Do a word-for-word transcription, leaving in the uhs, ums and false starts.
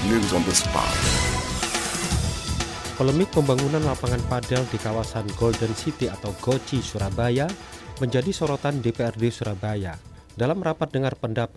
news on the spot. Polemik pembangunan lapangan padel di kawasan Golden City atau Goci, Surabaya menjadi sorotan D P R D Surabaya. Dalam rapat dengar pendapat